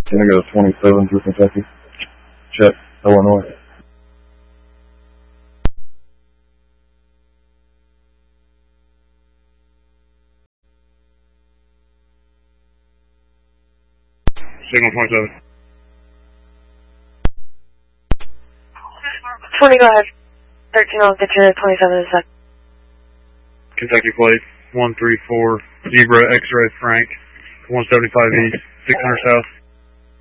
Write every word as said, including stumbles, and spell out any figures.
Can I go twenty-seven through Kentucky? Check, Illinois. Signal twenty-seven. twenty, go ahead. thirteen, I'll get you to twenty-seven in a sec. Kentucky plate, one three four, Zebra, X-ray, Frank, one seventy-five East, six hundred South.